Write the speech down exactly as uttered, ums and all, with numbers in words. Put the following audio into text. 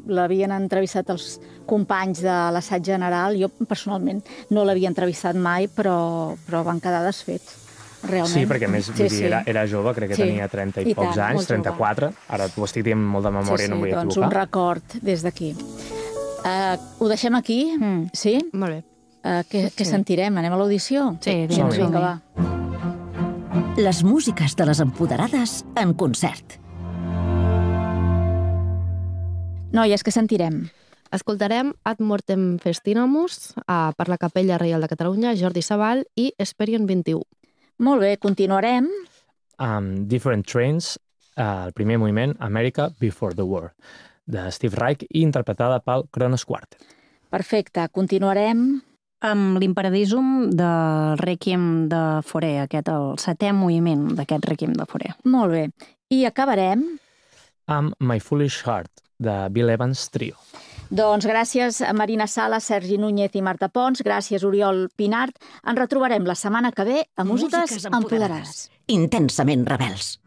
l'havien entrevistat els companys de l'assaig general. Jo, personalment, no l'havia entrevistat mai, però, però van quedar desfets, realment. Sí, perquè a més sí, sí. Era, era jove, crec que sí. tenia trenta i, I pocs tant, anys, trenta-quatre. Ara t'ho estic dient molt de memòria, sí, sí, no em vull doncs equivocar. un record des d'aquí. Uh, ho deixem aquí? Mm. Sí? Molt bé. Uh, què, què Sí. sentirem? Anem a l'audició? Sí, doncs vinga, vinga, va. Les músiques de les empoderades en concert. Noies, què sentirem? Escoltarem Ad Mortem Festinamus uh, per la Capella Reial de Catalunya, Jordi Sabal i Esperion vint-i-u. Molt bé, continuarem. Um, Different Trains, uh, el primer moviment, America Before the War, de Steve Reich i interpretada pel Kronos Quartet. Perfecte, continuarem. Amb l'Imperadisum del Requiem de Fauré, aquest, el setè moviment d'aquest Requiem de Fauré. Molt bé. I acabarem. Amb My Foolish Heart, de Bill Evans Trio. Doncs gràcies a Marina Sala, Sergi Núñez i Marta Pons, gràcies Oriol Pinart. Ens retrobarem la setmana que ve a Músiques, Músiques Empoderades. Intensament rebels.